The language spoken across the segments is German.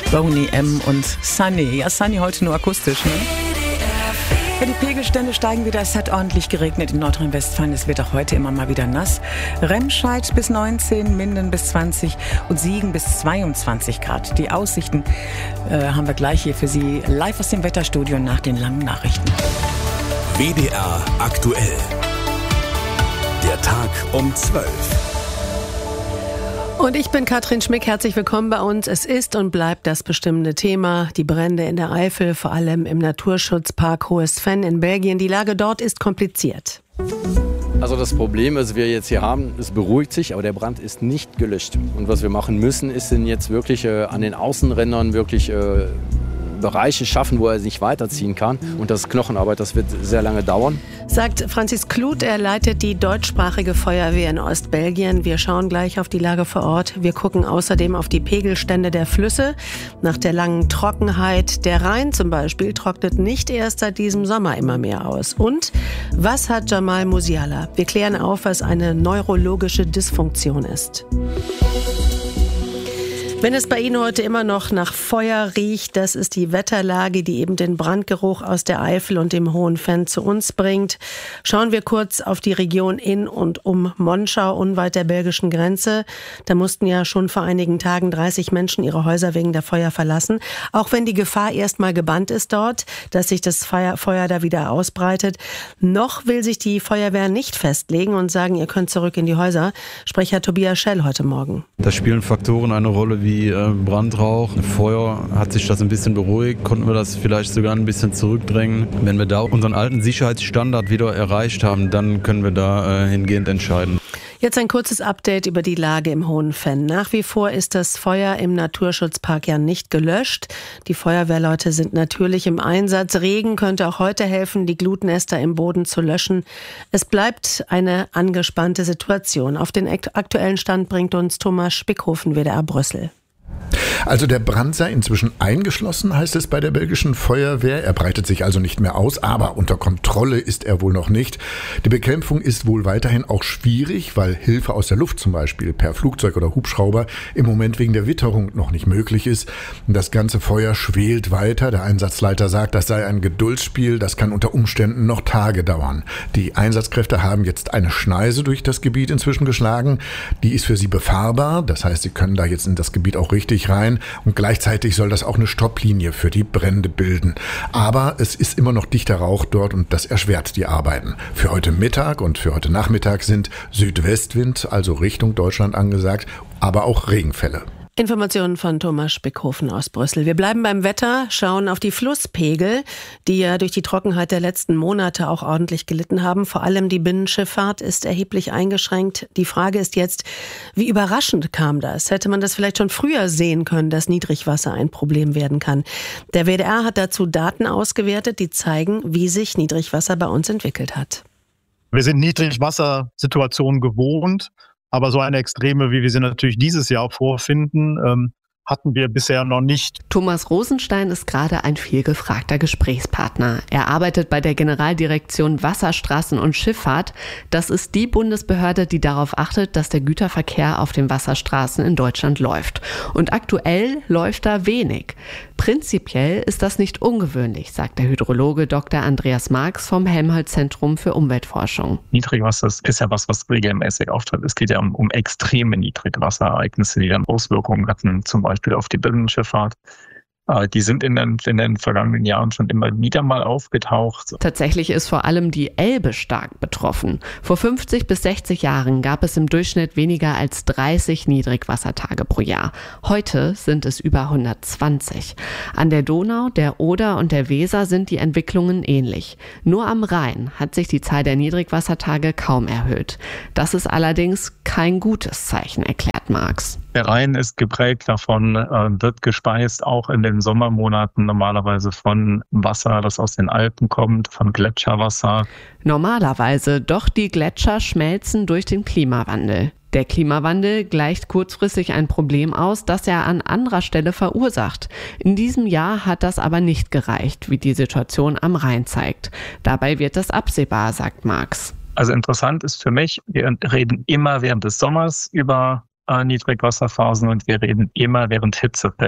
Boney M. und Sunny. Ja, Sunny heute nur akustisch, ne? Ja, die Pegelstände steigen wieder. Es hat ordentlich geregnet in Nordrhein-Westfalen. Es wird auch heute immer mal wieder nass. Remscheid bis 19, Minden bis 20 und Siegen bis 22 Grad. Die Aussichten haben wir gleich hier für Sie live aus dem Wetterstudio nach den langen Nachrichten. WDR aktuell. Der Tag um 12. Und ich bin Katrin Schmick, herzlich willkommen bei uns. Es ist und bleibt das bestimmende Thema, die Brände in der Eifel, vor allem im Naturschutzpark Hohes Venn in Belgien. Die Lage dort ist kompliziert. Also das Problem, das wir jetzt hier haben, es beruhigt sich, aber der Brand ist nicht gelöscht. Und was wir machen müssen, ist denn jetzt wirklich an den Außenrändern wirklich Bereiche schaffen, wo er sich weiterziehen kann. Und das ist Knochenarbeit, das wird sehr lange dauern. Sagt Francis Kluth, er leitet die deutschsprachige Feuerwehr in Ostbelgien. Wir schauen gleich auf die Lage vor Ort. Wir gucken außerdem auf die Pegelstände der Flüsse. Nach der langen Trockenheit, der Rhein zum Beispiel, trocknet nicht erst seit diesem Sommer immer mehr aus. Und was hat Jamal Musiala? Wir klären auf, was eine neurologische Dysfunktion ist. Wenn es bei Ihnen heute immer noch nach Feuer riecht, das ist die Wetterlage, die eben den Brandgeruch aus der Eifel und dem Hohen Venn zu uns bringt. Schauen wir kurz auf die Region in und um Monschau, unweit der belgischen Grenze. Da mussten ja schon vor einigen Tagen 30 Menschen ihre Häuser wegen der Feuer verlassen. Auch wenn die Gefahr erstmal gebannt ist dort, dass sich das Feuer da wieder ausbreitet. Noch will sich die Feuerwehr nicht festlegen und sagen, ihr könnt zurück in die Häuser. Sprecher Tobias Schell heute Morgen. Da spielen Faktoren eine Rolle wie Brandrauch, Feuer. Hat sich das ein bisschen beruhigt, konnten wir das vielleicht sogar ein bisschen zurückdrängen. Wenn wir da unseren alten Sicherheitsstandard wieder erreicht haben, dann können wir da hingehend entscheiden. Jetzt ein kurzes Update über die Lage im Hohen Venn. Nach wie vor ist das Feuer im Naturschutzpark ja nicht gelöscht. Die Feuerwehrleute sind natürlich im Einsatz. Regen könnte auch heute helfen, die Glutnester im Boden zu löschen. Es bleibt eine angespannte Situation. Auf den aktuellen Stand bringt uns Thomas Spickhofen, WDR Brüssel. Also der Brand sei inzwischen eingeschlossen, heißt es bei der belgischen Feuerwehr. Er breitet sich also nicht mehr aus, aber unter Kontrolle ist er wohl noch nicht. Die Bekämpfung ist wohl weiterhin auch schwierig, weil Hilfe aus der Luft zum Beispiel per Flugzeug oder Hubschrauber im Moment wegen der Witterung noch nicht möglich ist. Das ganze Feuer schwelt weiter. Der Einsatzleiter sagt, das sei ein Geduldsspiel, das kann unter Umständen noch Tage dauern. Die Einsatzkräfte haben jetzt eine Schneise durch das Gebiet inzwischen geschlagen. Die ist für sie befahrbar, das heißt, sie können da jetzt in das Gebiet auch richtig rein und gleichzeitig soll das auch eine Stopplinie für die Brände bilden. Aber es ist immer noch dichter Rauch dort und das erschwert die Arbeiten. Für heute Mittag und für heute Nachmittag sind Südwestwind, also Richtung Deutschland angesagt, aber auch Regenfälle. Informationen von Thomas Spickhofen aus Brüssel. Wir bleiben beim Wetter, schauen auf die Flusspegel, die ja durch die Trockenheit der letzten Monate auch ordentlich gelitten haben. Vor allem die Binnenschifffahrt ist erheblich eingeschränkt. Die Frage ist jetzt, wie überraschend kam das? Hätte man das vielleicht schon früher sehen können, dass Niedrigwasser ein Problem werden kann? Der WDR hat dazu Daten ausgewertet, die zeigen, wie sich Niedrigwasser bei uns entwickelt hat. Wir sind Niedrigwassersituationen gewohnt. Aber so eine Extreme, wie wir sie natürlich dieses Jahr vorfinden, hatten wir bisher noch nicht. Thomas Rosenstein ist gerade ein vielgefragter Gesprächspartner. Er arbeitet bei der Generaldirektion Wasserstraßen und Schifffahrt. Das ist die Bundesbehörde, die darauf achtet, dass der Güterverkehr auf den Wasserstraßen in Deutschland läuft. Und aktuell läuft da wenig. Prinzipiell ist das nicht ungewöhnlich, sagt der Hydrologe Dr. Andreas Marx vom Helmholtz-Zentrum für Umweltforschung. Niedrigwasser ist ja was regelmäßig auftritt. Es geht ja um extreme Niedrigwasserereignisse, die dann Auswirkungen hatten, zum Beispiel auf die Binnenschifffahrt. Die sind in den vergangenen Jahren schon immer wieder mal aufgetaucht. Tatsächlich ist vor allem die Elbe stark betroffen. Vor 50 bis 60 Jahren gab es im Durchschnitt weniger als 30 Niedrigwassertage pro Jahr. Heute sind es über 120. An der Donau, der Oder und der Weser sind die Entwicklungen ähnlich. Nur am Rhein hat sich die Zahl der Niedrigwassertage kaum erhöht. Das ist allerdings kein gutes Zeichen, erklärt Marx. Der Rhein ist geprägt davon, wird gespeist auch in den Sommermonaten normalerweise von Wasser, das aus den Alpen kommt, von Gletscherwasser. Normalerweise, doch die Gletscher schmelzen durch den Klimawandel. Der Klimawandel gleicht kurzfristig ein Problem aus, das er an anderer Stelle verursacht. In diesem Jahr hat das aber nicht gereicht, wie die Situation am Rhein zeigt. Dabei wird das absehbar, sagt Marx. Also interessant ist für mich, wir reden immer während des Sommers über Niedrigwasserphasen und wir reden immer während Hitzewellen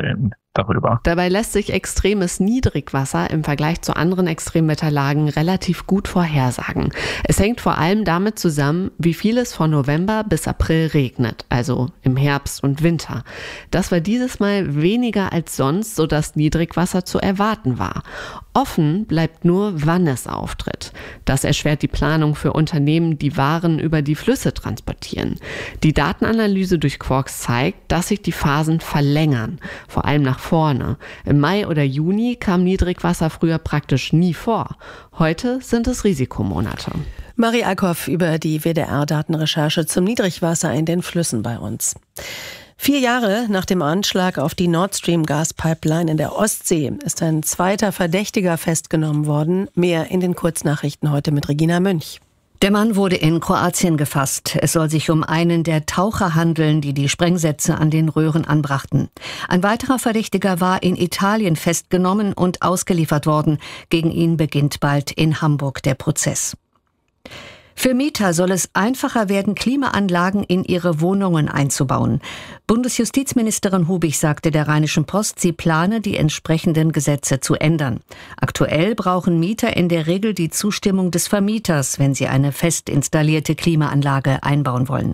darüber. Dabei lässt sich extremes Niedrigwasser im Vergleich zu anderen Extremwetterlagen relativ gut vorhersagen. Es hängt vor allem damit zusammen, wie viel es von November bis April regnet, also im Herbst und Winter. Das war dieses Mal weniger als sonst, sodass Niedrigwasser zu erwarten war. Offen bleibt nur, wann es auftritt. Das erschwert die Planung für Unternehmen, die Waren über die Flüsse transportieren. Die Datenanalyse durch Quarks zeigt, dass sich die Phasen verlängern, vor allem nach vorne. Im Mai oder Juni kam Niedrigwasser früher praktisch nie vor. Heute sind es Risikomonate. Marie Eickhoff über die WDR-Datenrecherche zum Niedrigwasser in den Flüssen bei uns. 4 Jahre nach dem Anschlag auf die Nord Stream Gaspipeline in der Ostsee ist ein zweiter Verdächtiger festgenommen worden. Mehr in den Kurznachrichten heute mit Regina Münch. Der Mann wurde in Kroatien gefasst. Es soll sich um einen der Taucher handeln, die die Sprengsätze an den Röhren anbrachten. Ein weiterer Verdächtiger war in Italien festgenommen und ausgeliefert worden. Gegen ihn beginnt bald in Hamburg der Prozess. Für Mieter soll es einfacher werden, Klimaanlagen in ihre Wohnungen einzubauen. Bundesjustizministerin Hubig sagte der Rheinischen Post, sie plane, die entsprechenden Gesetze zu ändern. Aktuell brauchen Mieter in der Regel die Zustimmung des Vermieters, wenn sie eine fest installierte Klimaanlage einbauen wollen.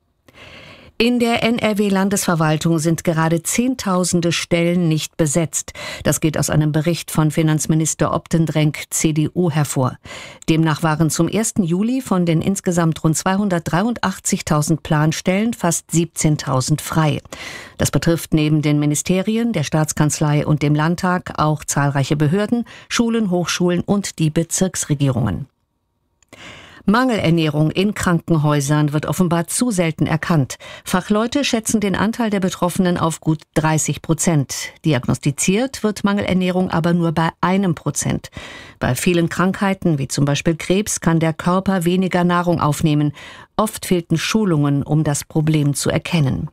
In der NRW-Landesverwaltung sind gerade Zehntausende Stellen nicht besetzt. Das geht aus einem Bericht von Finanzminister Optendrenk, CDU, hervor. Demnach waren zum 1. Juli von den insgesamt rund 283.000 Planstellen fast 17.000 frei. Das betrifft neben den Ministerien, der Staatskanzlei und dem Landtag auch zahlreiche Behörden, Schulen, Hochschulen und die Bezirksregierungen. Mangelernährung in Krankenhäusern wird offenbar zu selten erkannt. Fachleute schätzen den Anteil der Betroffenen auf gut 30%. Diagnostiziert wird Mangelernährung aber nur bei 1%. Bei vielen Krankheiten, wie zum Beispiel Krebs, kann der Körper weniger Nahrung aufnehmen. Oft fehlten Schulungen, um das Problem zu erkennen.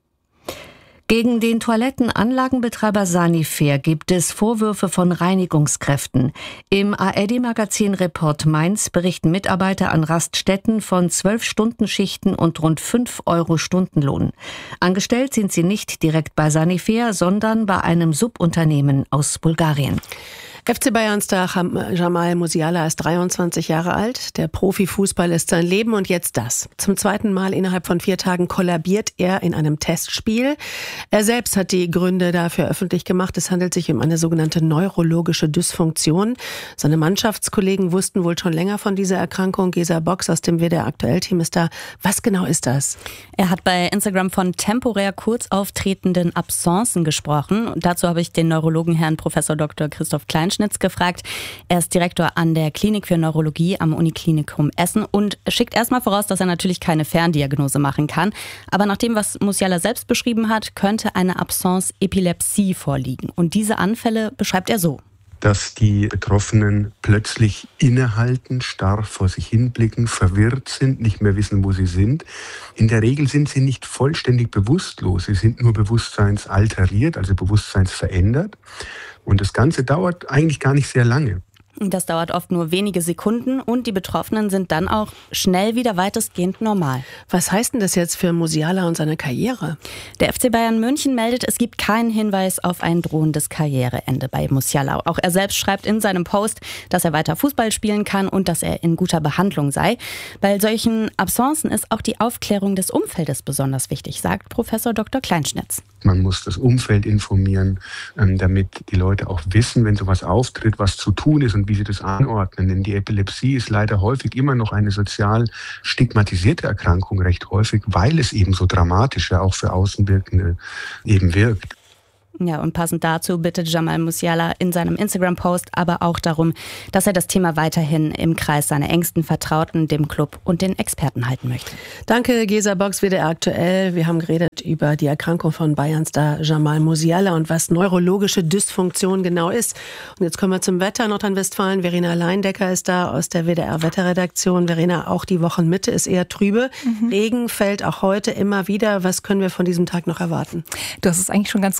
Gegen den Toilettenanlagenbetreiber Sanifair gibt es Vorwürfe von Reinigungskräften. Im ARD-Magazin Report Mainz berichten Mitarbeiter an Raststätten von 12-Stunden-Schichten und rund 5 € Stundenlohn. Angestellt sind sie nicht direkt bei Sanifair, sondern bei einem Subunternehmen aus Bulgarien. FC Bayern-Star Jamal Musiala ist 23 Jahre alt. Der Profifußball ist sein Leben und jetzt das. Zum zweiten Mal innerhalb von 4 Tagen kollabiert er in einem Testspiel. Er selbst hat die Gründe dafür öffentlich gemacht. Es handelt sich um eine sogenannte neurologische Dysfunktion. Seine Mannschaftskollegen wussten wohl schon länger von dieser Erkrankung. Gesa Box aus dem WDR-Aktuell-Team ist da. Was genau ist das? Er hat bei Instagram von temporär kurz auftretenden Absenzen gesprochen. Dazu habe ich den Neurologen Herrn Prof. Dr. Christoph Kleinschnitz gefragt. Er ist Direktor an der Klinik für Neurologie am Uniklinikum Essen und schickt erstmal voraus, dass er natürlich keine Ferndiagnose machen kann. Aber nach dem, was Musiala selbst beschrieben hat, könnte eine Absence Epilepsie vorliegen. Und diese Anfälle beschreibt er so: Dass die Betroffenen plötzlich innehalten, starr vor sich hinblicken, verwirrt sind, nicht mehr wissen, wo sie sind. In der Regel sind sie nicht vollständig bewusstlos. Sie sind nur bewusstseinsalteriert, also bewusstseinsverändert. Und das Ganze dauert eigentlich gar nicht sehr lange. Das dauert oft nur wenige Sekunden und die Betroffenen sind dann auch schnell wieder weitestgehend normal. Was heißt denn das jetzt für Musiala und seine Karriere? Der FC Bayern München meldet, es gibt keinen Hinweis auf ein drohendes Karriereende bei Musiala. Auch er selbst schreibt in seinem Post, dass er weiter Fußball spielen kann und dass er in guter Behandlung sei. Bei solchen Absencen ist auch die Aufklärung des Umfeldes besonders wichtig, sagt Professor Dr. Kleinschnitz. Man muss das Umfeld informieren, damit die Leute auch wissen, wenn sowas auftritt, was zu tun ist und wie sie das anordnen. Denn die Epilepsie ist leider häufig immer noch eine sozial stigmatisierte Erkrankung, recht häufig, weil es eben so dramatisch ja auch für Außenwirkende eben wirkt. Ja, und passend dazu bittet Jamal Musiala in seinem Instagram-Post aber auch darum, dass er das Thema weiterhin im Kreis seiner engsten Vertrauten, dem Club und den Experten halten möchte. Danke, Gesa Box, WDR Aktuell. Wir haben geredet über die Erkrankung von Bayern-Star Jamal Musiala und was neurologische Dysfunktion genau ist. Und jetzt kommen wir zum Wetter. Nordrhein-Westfalen, Verena Leindecker ist da aus der WDR-Wetterredaktion. Verena, auch die Wochenmitte ist eher trübe. Regen fällt auch heute immer wieder. Was können wir von diesem Tag noch erwarten? Du hast es eigentlich schon ganz gut zusammen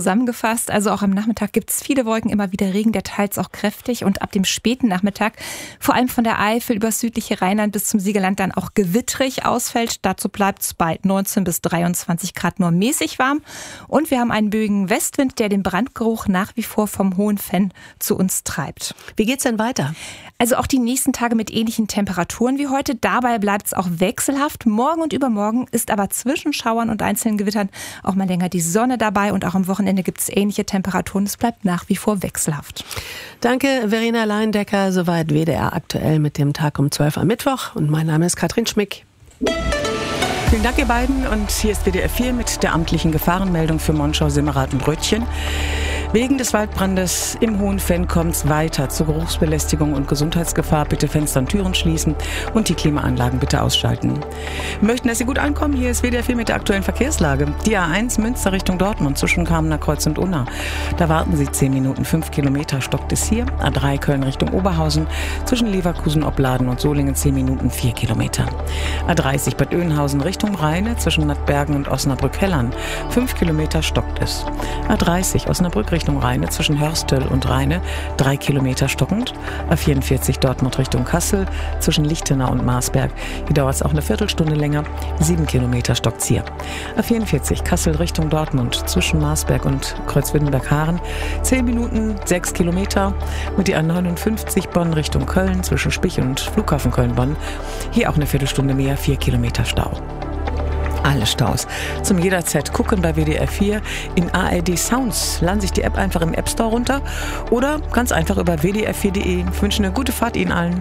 zusammengefasst. Also auch am Nachmittag gibt es viele Wolken, immer wieder Regen, der teils auch kräftig. Und ab dem späten Nachmittag, vor allem von der Eifel über das südliche Rheinland bis zum Siegerland, dann auch gewittrig ausfällt. Dazu bleibt es bei 19 bis 23 Grad nur mäßig warm. Und wir haben einen böigen Westwind, der den Brandgeruch nach wie vor vom Hohen Venn zu uns treibt. Wie geht's denn weiter? Also auch die nächsten Tage mit ähnlichen Temperaturen wie heute. Dabei bleibt es auch wechselhaft. Morgen und übermorgen ist aber zwischen Schauern und einzelnen Gewittern auch mal länger die Sonne dabei. Und auch am Wochenende gibt es ähnliche Temperaturen. Es bleibt nach wie vor wechselhaft. Danke, Verena Leindecker. Soweit WDR aktuell mit dem Tag um 12 am Mittwoch. Und mein Name ist Katrin Schmick. Vielen Dank, ihr beiden. Und hier ist WDR 4 mit der amtlichen Gefahrenmeldung für Monschau, Simmerath und Röttchen. Wegen des Waldbrandes im Hohen Venn kommt es weiter zu Geruchsbelästigung und Gesundheitsgefahr. Bitte Fenster und Türen schließen und die Klimaanlagen bitte ausschalten. Wir möchten, dass Sie gut ankommen. Hier ist WDR 4 mit der aktuellen Verkehrslage. Die A1 Münster Richtung Dortmund zwischen Kamener Kreuz und Unna. Da warten Sie 10 Minuten, 5 Kilometer stockt es hier. A3 Köln Richtung Oberhausen zwischen Leverkusen, Opladen und Solingen 10 Minuten, 4 Kilometer. A30 Bad Oeynhausen Richtung Rheine zwischen Nattbergen und Osnabrück-Hellern. 5 Kilometer stockt es. A30 Osnabrück Richtung Rheine zwischen Hörstel und Rheine 3 Kilometer stockend. A44 Dortmund Richtung Kassel zwischen Lichtenau und Marsberg. Hier dauert es auch eine Viertelstunde länger. 7 Kilometer stockt es hier. A44 Kassel Richtung Dortmund zwischen Marsberg und Kreuzwittenberg-Haaren 10 Minuten, 6 Kilometer. Und die A59 Bonn Richtung Köln zwischen Spich und Flughafen Köln-Bonn. Hier auch eine Viertelstunde mehr, 4 Kilometer Stau. Alle Staus zum jederzeit gucken bei WDR 4 in ARD Sounds. Laden sich die App einfach im App Store runter oder ganz einfach über wdr4.de. Ich wünsche eine gute Fahrt Ihnen allen.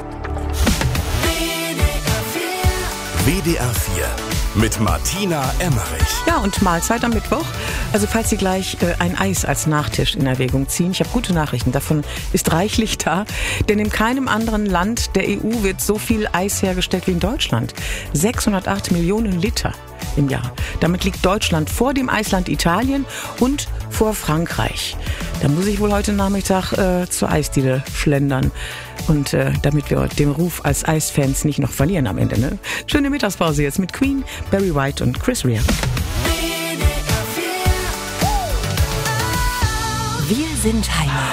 WDR 4 mit Martina Emmerich. Ja, und Mahlzeit am Mittwoch. Also falls Sie gleich ein Eis als Nachtisch in Erwägung ziehen, ich habe gute Nachrichten, davon ist reichlich da. Denn in keinem anderen Land der EU wird so viel Eis hergestellt wie in Deutschland. 608 Millionen Liter im Jahr. Damit liegt Deutschland vor dem Eisland Italien und vor Frankreich. Da muss ich wohl heute Nachmittag zur Eisdiele schlendern. Und damit wir den Ruf als Eisfans nicht noch verlieren am Ende. Ne? Schöne Mittagspause jetzt mit Queen, Barry White und Chris Rea. Wir sind Heimat.